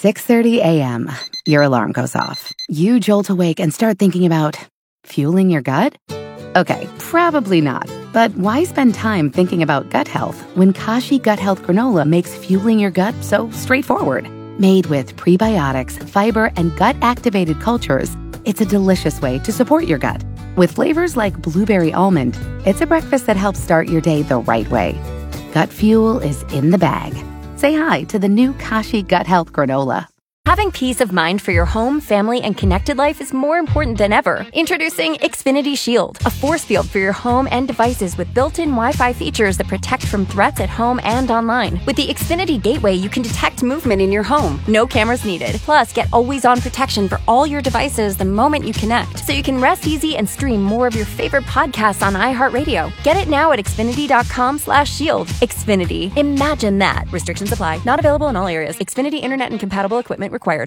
6:30 a.m. Your alarm goes off. You jolt awake and start thinking about fueling your gut? Okay, probably not. But why spend time thinking about gut health when Kashi Gut Health Granola makes fueling your gut so straightforward? Made with prebiotics, fiber, and gut-activated cultures, it's a delicious way to support your gut. With flavors like blueberry almond, it's a breakfast that helps start your day the right way. Gut fuel is in the bag. Say hi to the new Kashi Gut Health Granola. Having peace of mind for your home, family, and connected life is more important than ever. Introducing Xfinity Shield, a force field for your home and devices with built-in Wi-Fi features that protect from threats at home and online. With the Xfinity Gateway, you can detect movement in your home. No cameras needed. Plus, get always-on protection for all your devices the moment you connect, so you can rest easy and stream more of your favorite podcasts on iHeartRadio. Get it now at Xfinity.com/shield. Xfinity. Imagine that. Restrictions apply. Not available in all areas. Xfinity Internet and compatible equipment required.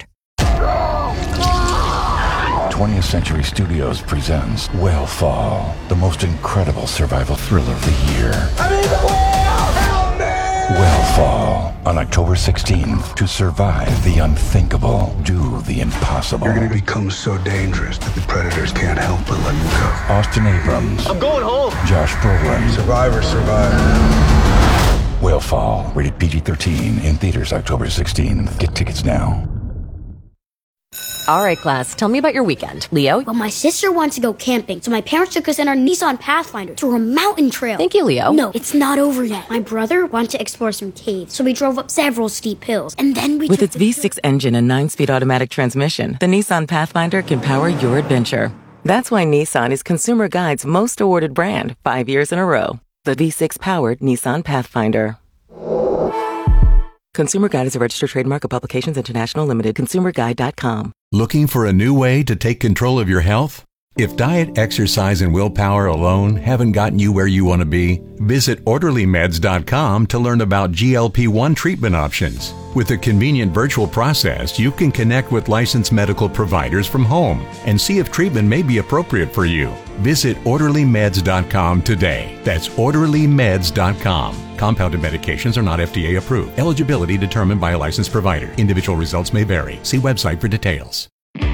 20th Century Studios presents Whale the most incredible survival thriller of the year. I need the whale! Help me! Whale on October 16th. To survive the unthinkable, do the impossible. You're gonna become so dangerous that the predators can't help but let you go. Austin Abrams. I'm going home! Josh Brolin. Survivor, survive. Whale, rated PG-13, in theaters October 16th. Get tickets now. All right, class, tell me about your weekend. Leo? Well, my sister wants to go camping, so my parents took us in our Nissan Pathfinder through a mountain trail. Thank you, Leo. No, it's not over yet. My brother wanted to explore some caves, so we drove up several steep hills, and then we With its V6 engine and 9-speed automatic transmission, the Nissan Pathfinder can power your adventure. That's why Nissan is Consumer Guide's most awarded brand 5 years in a row. The V6-powered Nissan Pathfinder. Consumer Guide is a registered trademark of Publications International Limited. ConsumerGuide.com. Looking for a new way to take control of your health? If diet, exercise, and willpower alone haven't gotten you where you want to be, visit OrderlyMeds.com to learn about GLP-1 treatment options. With a convenient virtual process, you can connect with licensed medical providers from home and see if treatment may be appropriate for you. Visit OrderlyMeds.com today. That's OrderlyMeds.com. Compounded medications are not FDA approved. Eligibility determined by a licensed provider. Individual results may vary. See website for details.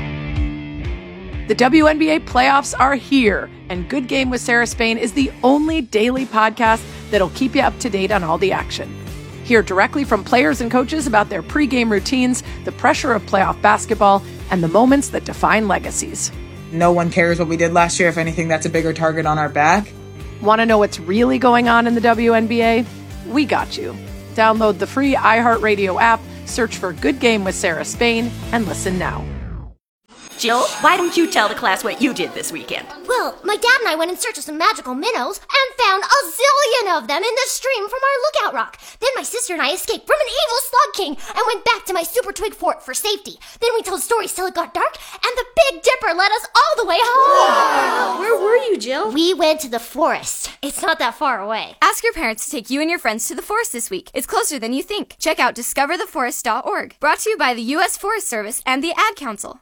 The WNBA playoffs are here, and Good Game with Sarah Spain is the only daily podcast that'll keep you up to date on all the action. Hear directly from players and coaches about their pregame routines, the pressure of playoff basketball, and the moments that define legacies. No one cares what we did last year. If anything, that's a bigger target on our back. Want to know what's really going on in the WNBA? We got you. Download the free iHeartRadio app, search for Good Game with Sarah Spain, and listen now. Jill, why don't you tell the class what you did this weekend? Well, my dad and I went in search of some magical minnows and found a zillion of them in the stream from our lookout rock. Then my sister and I escaped from an evil slug king and went back to my super twig fort for safety. Then we told stories till it got dark, and the Big Dipper led us all the way home. Wow. Where were you, Jill? We went to the forest. It's not that far away. Ask your parents to take you and your friends to the forest this week. It's closer than you think. Check out discovertheforest.org. Brought to you by the U.S. Forest Service and the Ad Council.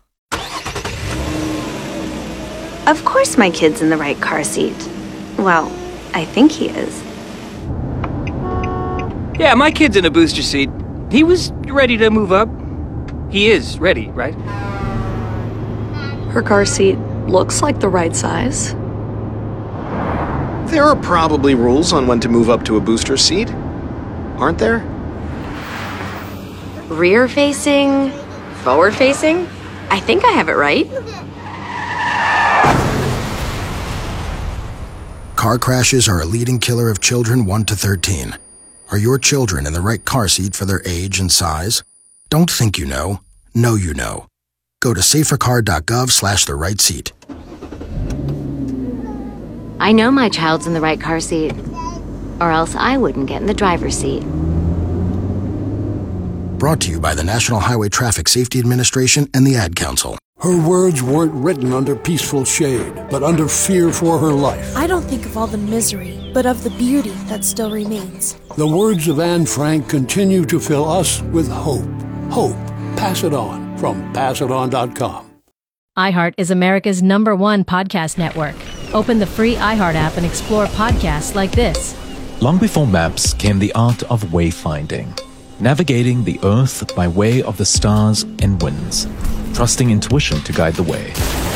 Of course my kid's in the right car seat. Well, I think he is. Yeah, my kid's in a booster seat. He was ready to move up. He is ready, right? Her car seat looks like the right size. There are probably rules on when to move up to a booster seat, aren't there? Rear facing, forward facing? I think I have it right. Car crashes are a leading killer of children 1 to 13. Are your children in the right car seat for their age and size? Don't think you know. Know you know. Go to safercar.gov/the right seat. I know my child's in the right car seat, or else I wouldn't get in the driver's seat. Brought to you by the National Highway Traffic Safety Administration and the Ad Council. Her words weren't written under peaceful shade, but under fear for her life. I don't think of all the misery, but of the beauty that still remains. The words of Anne Frank continue to fill us with hope. Hope. Pass it on from passiton.com. iHeart is America's #1 podcast network. Open the free iHeart app and explore podcasts like this. Long before maps came the art of wayfinding. navigating the earth by way of the stars and winds, trusting intuition to guide the way.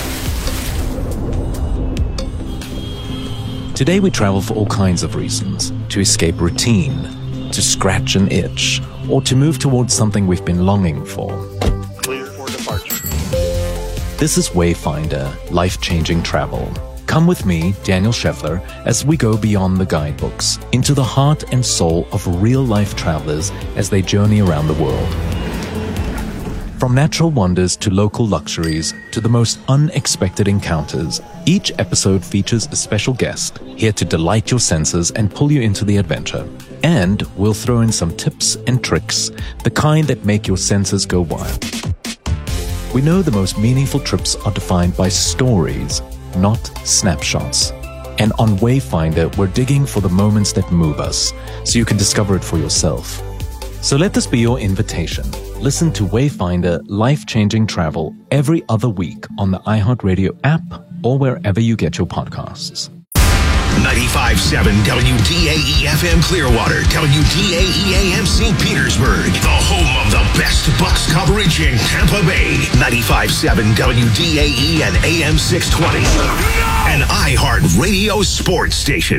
Today we travel for all kinds of reasons: to escape routine, to scratch an itch, or to move towards something we've been longing for. Clear for departure. This is Wayfinder, life-changing travel. Come with me, Daniel Scheffler, as we go beyond the guidebooks, into the heart and soul of real-life travelers as they journey around the world. From natural wonders to local luxuries to the most unexpected encounters, each episode features a special guest here to delight your senses and pull you into the adventure. And we'll throw in some tips and tricks, the kind that make your senses go wild. We know the most meaningful trips are defined by stories, not snapshots. And on Wayfinder, we're digging for the moments that move us, so you can discover it for yourself. So let this be your invitation. Listen to Wayfinder Life-Changing Travel every other week on the iHeartRadio app or wherever you get your podcasts. 95.7 WDAE-FM Clearwater, WDAE-AM St. Petersburg, the home of the best Bucks coverage in Tampa Bay. 95.7 WDAE and AM 620, an iHeart Radio sports station.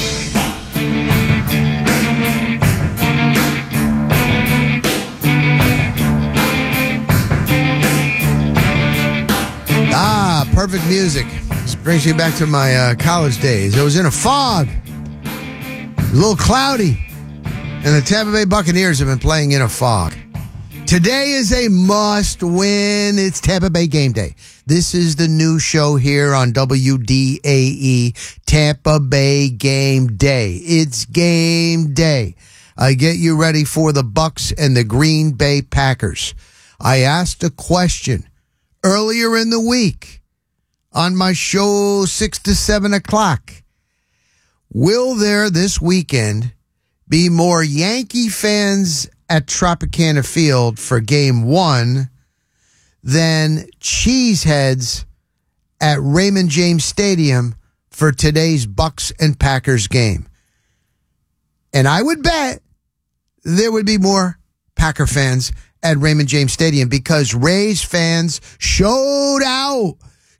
Perfect music. This brings me back to my college days. It was in a fog. It was a little cloudy. And the Tampa Bay Buccaneers have been playing in a fog. Today is a must-win. It's Tampa Bay Game Day. This is the new show here on WDAE, Tampa Bay Game Day. It's game day. I get you ready for the Bucks and the Green Bay Packers. I asked a question earlier in the week on my show 6 to 7 o'clock. Will there this weekend be more Yankee fans at Tropicana Field for Game 1 than cheeseheads at Raymond James Stadium for today's Bucks and Packers game? And I would bet there would be more Packer fans at Raymond James Stadium because Rays fans showed out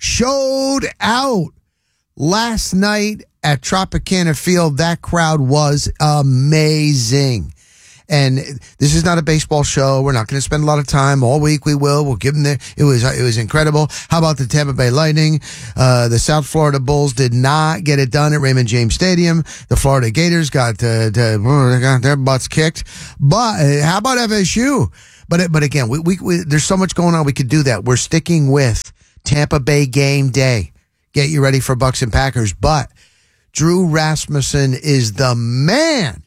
last night at Tropicana Field. That crowd was amazing. And this is not a baseball show. We're not going to spend a lot of time all week. We'll give them it was incredible. How about the Tampa Bay Lightning? The South Florida Bulls did not get it done at Raymond James Stadium. The Florida Gators got their butts kicked. But how about FSU? But again, we there's so much going on. We could do that. We're sticking with Tampa Bay Game Day. Get you ready for Bucks and Packers. But Drew Rasmussen is the man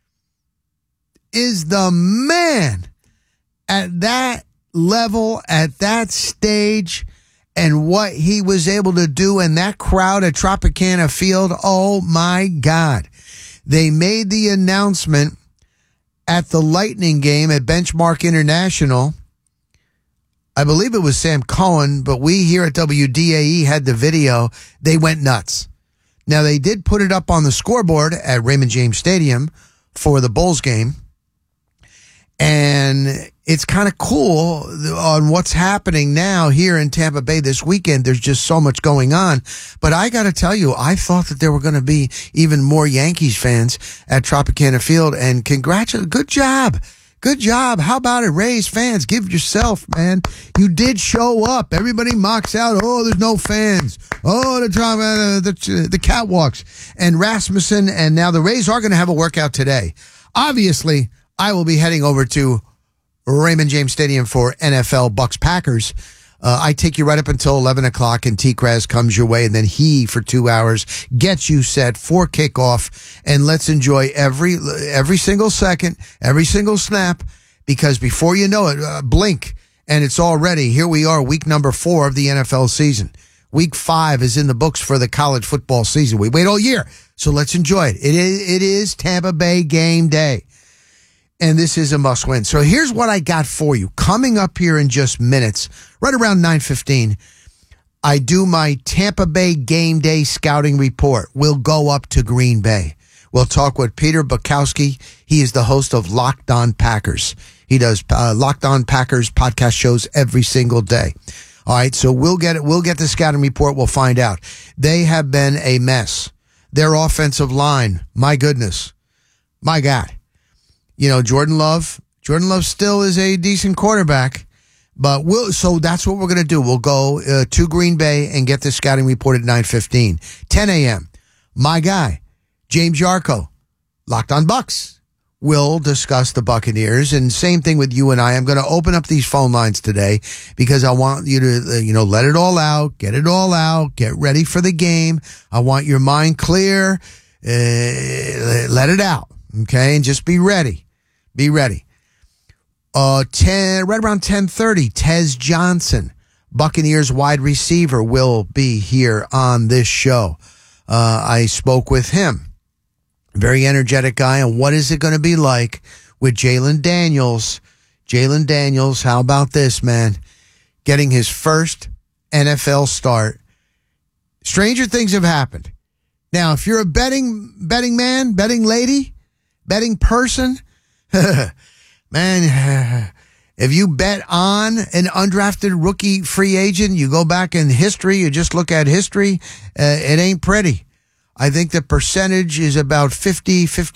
at that level, at that stage, and what he was able to do in that crowd at Tropicana Field. Oh my God. They made the announcement at the Lightning game at Benchmark International. I believe it was Sam Cohen, but we here at WDAE had the video. They went nuts. Now, they did put it up on the scoreboard at Raymond James Stadium for the Bulls game. And it's kind of cool on what's happening now here in Tampa Bay this weekend. There's just so much going on. But I got to tell you, I thought that there were going to be even more Yankees fans at Tropicana Field. And congratulations. Good job. Good job. How about it, Rays fans? Give yourself, man. You did show up. Everybody mocks out, oh, there's no fans. Oh, the drama, the catwalks. And Rasmussen, and now the Rays are going to have a workout today. Obviously, I will be heading over to Raymond James Stadium for NFL Bucks Packers. I take you right up until 11 o'clock, and T-Kraz comes your way, and then he, for 2 hours, gets you set for kickoff, and let's enjoy every single second, every single snap, because before you know it, blink, and it's all ready. Here we are, week number 4 of the NFL season. Week 5 is in the books for the college football season. We wait all year, so let's enjoy it. It is Tampa Bay Game Day. And this is a must-win. So here's what I got for you. Coming up here in just minutes, right around 9:15, I do my Tampa Bay Game Day scouting report. We'll go up to Green Bay. We'll talk with Peter Bukowski. He is the host of Locked On Packers. He does Locked On Packers podcast shows every single day. All right, so we'll get the scouting report. We'll find out. They have been a mess. Their offensive line, my goodness, my God. You know, Jordan Love still is a decent quarterback, but so that's what we're going to do. We'll go to Green Bay and get the scouting report at 9:15. 10 a.m., my guy, James Yarko, Locked On Bucks. We'll discuss the Buccaneers, and same thing with you and I. I'm going to open up these phone lines today because I want you to, let it all out, get it all out, get ready for the game. I want your mind clear. Let it out, okay? And just be ready. Be ready. Right around 10:30, Tez Johnson, Buccaneers wide receiver, will be here on this show. I spoke with him. Very energetic guy. And what is it going to be like with Jalen Daniels? Jalen Daniels, how about this, man? Getting his first NFL start. Stranger things have happened. Now, if you're a betting man, betting lady, betting person, man, if you bet on an undrafted rookie free agent, you go back in history, you just look at history, it ain't pretty. I think the percentage is about 50 to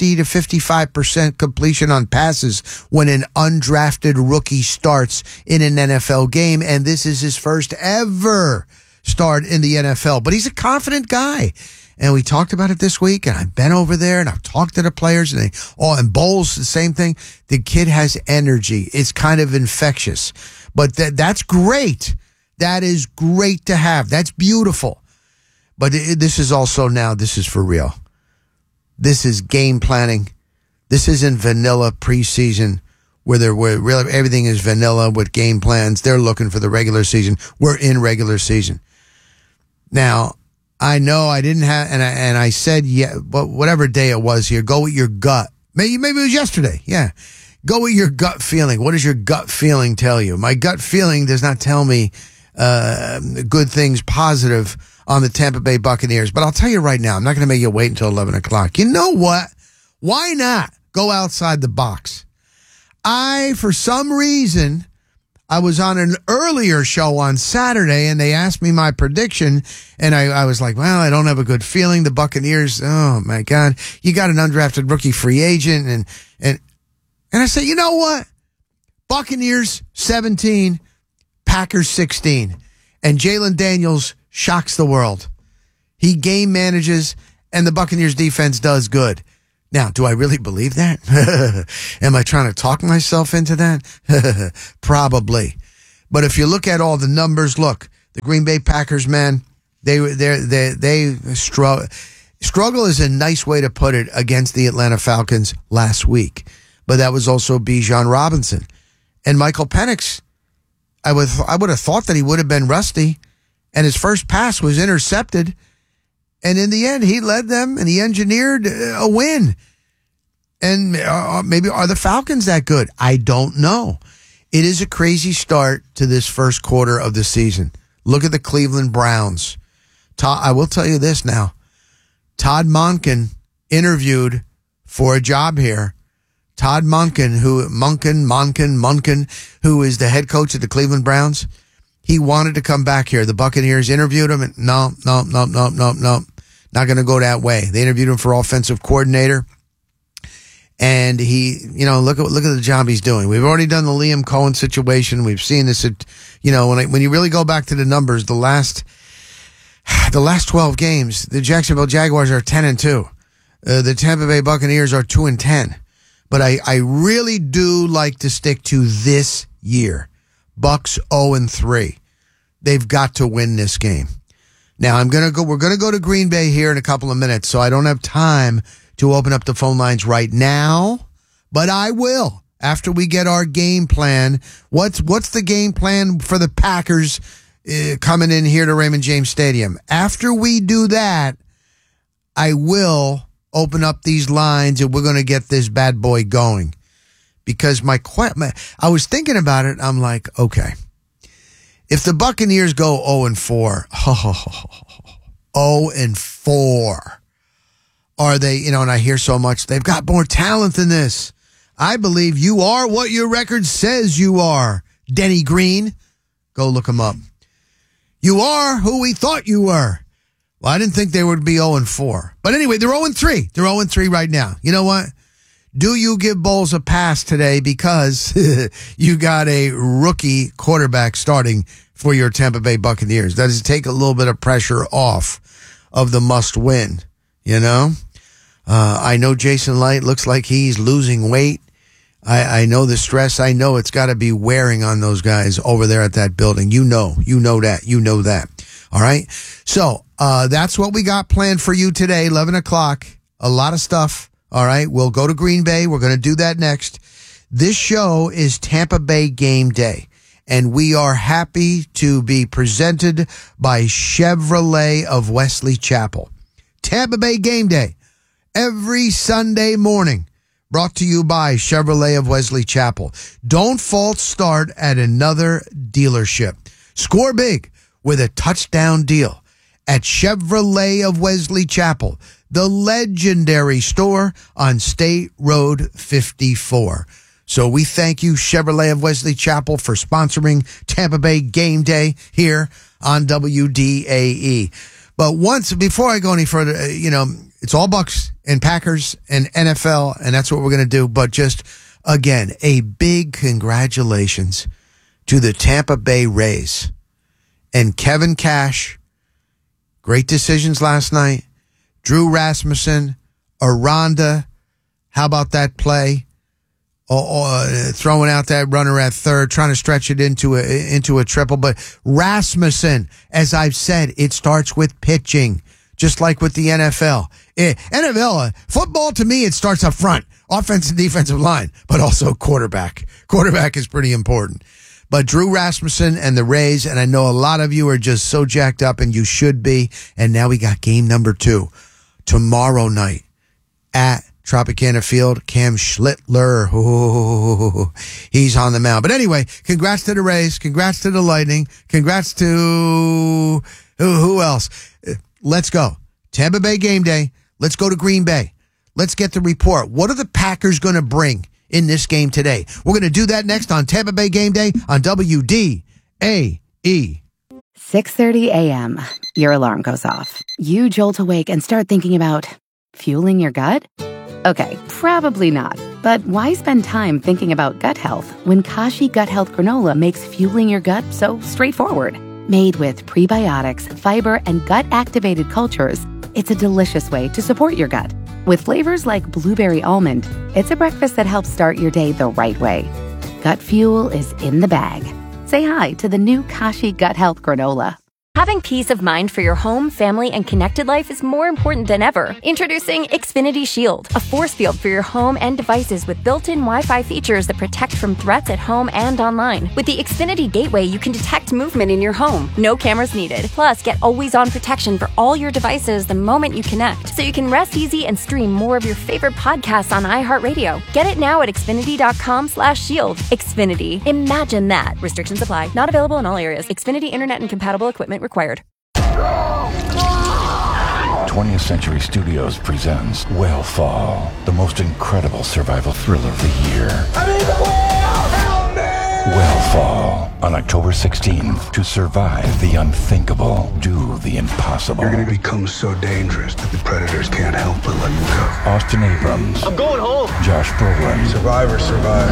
55% completion on passes when an undrafted rookie starts in an NFL game. And this is his first ever start in the NFL. But he's a confident guy. And we talked about it this week, and I've been over there and I've talked to the players, and and Bowles, the same thing. The kid has energy. It's kind of infectious. But that's great. That is great to have. That's beautiful. But this is also now, this is for real. This is game planning. This isn't vanilla preseason where really everything is vanilla with game plans. They're looking for the regular season. We're in regular season. Now, I know I didn't have, and I said, yeah, but whatever day it was here, go with your gut. Maybe it was yesterday. Yeah. Go with your gut feeling. What does your gut feeling tell you? My gut feeling does not tell me good things, positive on the Tampa Bay Buccaneers. But I'll tell you right now, I'm not going to make you wait until 11 o'clock. You know what? Why not go outside the box? For some reason, I was on an earlier show on Saturday, and they asked me my prediction, and I was like, well, I don't have a good feeling. The Buccaneers, oh, my God. You got an undrafted rookie free agent, and I said, you know what? Buccaneers 17, Packers 16, and Jalen Daniels shocks the world. He game manages, and the Buccaneers defense does good. Now, do I really believe that? Am I trying to talk myself into that? Probably. But if you look at all the numbers, look, the Green Bay Packers, man, they struggle. Struggle is a nice way to put it against the Atlanta Falcons last week. But that was also Bijan Robinson. And Michael Penix, I would have thought that he would have been rusty. And his first pass was intercepted. And in the end, he led them and he engineered a win. And maybe are the Falcons that good? I don't know. It is a crazy start to this first quarter of the season. Look at the Cleveland Browns. I will tell you this now. Todd Monken interviewed for a job here. Todd Monken, who is the head coach of the Cleveland Browns. He wanted to come back here. The Buccaneers interviewed him, and no. Not going to go that way. They interviewed him for offensive coordinator. And he, look at the job he's doing. We've already done the Liam Cohen situation. We've seen this, when you really go back to the numbers, the last 12 games, the Jacksonville Jaguars are 10-2. The Tampa Bay Buccaneers are 2-10. But I really do like to stick to this year. Bucks 0-3. They've got to win this game. Now we're going to go to Green Bay here in a couple of minutes, so I don't have time to open up the phone lines right now, but I will after we get our game plan. What's the game plan for the Packers coming in here to Raymond James Stadium? After we do that, I will open up these lines and we're going to get this bad boy going. Because I was thinking about it. I'm like, okay, if the Buccaneers go 0-4, 0-4, are they, and I hear so much, they've got more talent than this. I believe you are what your record says you are. Denny Green. Go look him up. You are who we thought you were. Well, I didn't think they would be 0-4. But anyway, they're 0-3. They're 0-3 right now. You know what? Do you give Bowles a pass today because you got a rookie quarterback starting for your Tampa Bay Buccaneers? Does it take a little bit of pressure off of the must win? I know Jason Light looks like he's losing weight. I know the stress. I know it's got to be wearing on those guys over there at that building. You know that. All right. So, that's what we got planned for you today, 11 o'clock. A lot of stuff. All right. We'll go to Green Bay. We're going to do that next. This show is Tampa Bay Game Day, and we are happy to be presented by Chevrolet of Wesley Chapel. Tampa Bay Game Day every Sunday morning. Brought to you by Chevrolet of Wesley Chapel. Don't false start at another dealership. Score big with a touchdown deal at Chevrolet of Wesley Chapel, the legendary store on State Road 54. So we thank you, Chevrolet of Wesley Chapel, for sponsoring Tampa Bay Game Day here on WDAE. But before I go any further, it's all Bucks and Packers and NFL, and that's what we're going to do. But just, again, a big congratulations to the Tampa Bay Rays and Kevin Cash. Great decisions last night. Drew Rasmussen, Aranda. How about that play? Throwing out that runner at third, trying to stretch it into a triple. But Rasmussen, as I've said, it starts with pitching, just like with the NFL. NFL, football, to me, it starts up front, offensive, defensive line, but also quarterback. Quarterback is pretty important. But Drew Rasmussen and the Rays, and I know a lot of you are just so jacked up, and you should be. And now we got game number 2 tomorrow night at Tropicana Field. Cam Schlittler, he's on the mound. But anyway, congrats to the Rays. Congrats to the Lightning. Congrats to who else? Let's go. Tampa Bay Game Day. Let's go to Green Bay. Let's get the report. What are the Packers going to bring in this game today? We're going to do that next on Tampa Bay Game Day on WDAE. 6:30 a.m. Your alarm goes off. You jolt awake and start thinking about fueling your gut? Okay, probably not. But why spend time thinking about gut health when Kashi Gut Health Granola makes fueling your gut so straightforward? Made with prebiotics, fiber, and gut-activated cultures, it's a delicious way to support your gut. With flavors like blueberry almond, it's a breakfast that helps start your day the right way. Gut fuel is in the bag. Say hi to the new Kashi Gut Health Granola. Having peace of mind for your home, family, and connected life is more important than ever. Introducing Xfinity Shield, a force field for your home and devices with built-in Wi-Fi features that protect from threats at home and online. With the Xfinity Gateway, you can detect movement in your home. No cameras needed. Plus, get always-on protection for all your devices the moment you connect, so you can rest easy and stream more of your favorite podcasts on iHeartRadio. Get it now at Xfinity.com/shield. Xfinity. Imagine that. Restrictions apply. Not available in all areas. Xfinity Internet and compatible equipment required. 20th Century Studios presents Whale the most incredible survival thriller of the year. Whale on October 16th. To survive the unthinkable, do the impossible. You're going to become so dangerous that the predators can't help but let you go. Austin Abrams. I'm going home. Josh Brolin. Survivor.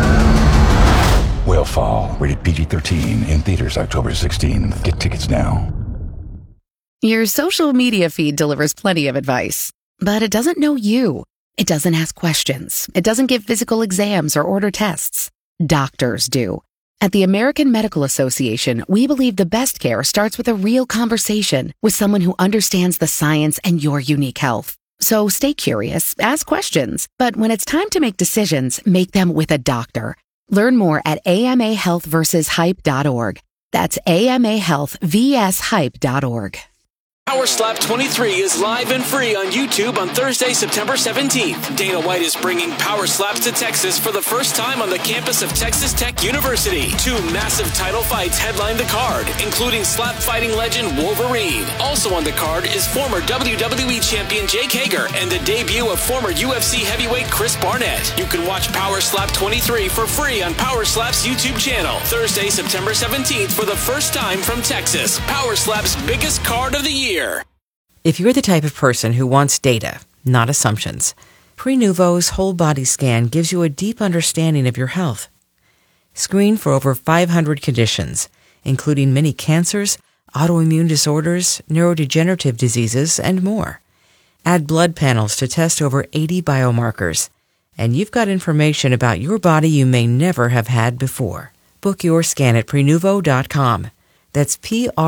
Whale rated PG-13 in theaters October 16th. Get tickets now. Your social media feed delivers plenty of advice, but it doesn't know you. It doesn't ask questions. It doesn't give physical exams or order tests. Doctors do. At the American Medical Association, we believe the best care starts with a real conversation with someone who understands the science and your unique health. So stay curious, ask questions, but when it's time to make decisions, make them with a doctor. Learn more at amahealthversushype.org. That's amahealthvshype.org. Power Slap 23 is live and free on YouTube on Thursday, September 17th. Dana White is bringing Power Slaps to Texas for the first time on the campus of Texas Tech University. 2 massive title fights headline the card, including slap fighting legend Wolverine. Also on the card is former WWE champion Jake Hager and the debut of former UFC heavyweight Chris Barnett. You can watch Power Slap 23 for free on Power Slap's YouTube channel. Thursday, September 17th for the first time from Texas. Power Slap's biggest card of the year. If you're the type of person who wants data, not assumptions, Prenuvo's whole body scan gives you a deep understanding of your health. Screen for over 500 conditions, including many cancers, autoimmune disorders, neurodegenerative diseases, and more. Add blood panels to test over 80 biomarkers, and you've got information about your body you may never have had before. Book your scan at Prenuvo.com. That's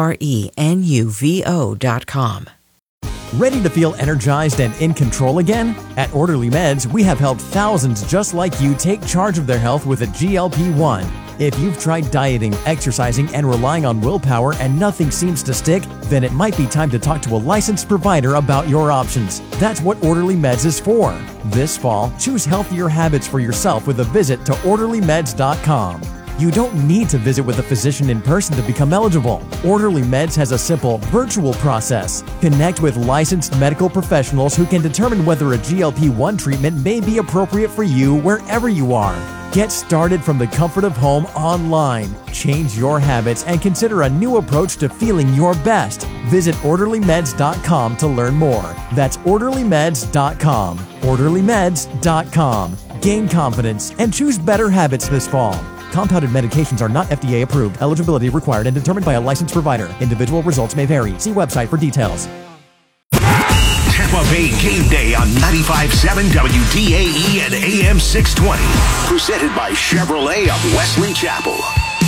Prenuvo.com. Ready to feel energized and in control again? At Orderly Meds, we have helped thousands just like you take charge of their health with a GLP-1. If you've tried dieting, exercising, and relying on willpower and nothing seems to stick, then it might be time to talk to a licensed provider about your options. That's what Orderly Meds is for. This fall, choose healthier habits for yourself with a visit to OrderlyMeds.com. You don't need to visit with a physician in person to become eligible. Orderly Meds has a simple, virtual process. Connect with licensed medical professionals who can determine whether a GLP-1 treatment may be appropriate for you wherever you are. Get started from the comfort of home online. Change your habits and consider a new approach to feeling your best. Visit OrderlyMeds.com to learn more. That's OrderlyMeds.com. OrderlyMeds.com. Gain confidence and choose better habits this fall. Compounded medications are not FDA approved. Eligibility required and determined by a licensed provider. Individual results may vary. See website for details. Tampa Bay Game Day on 95.7 WDAE and AM 620. Presented by Chevrolet of Wesley Chapel.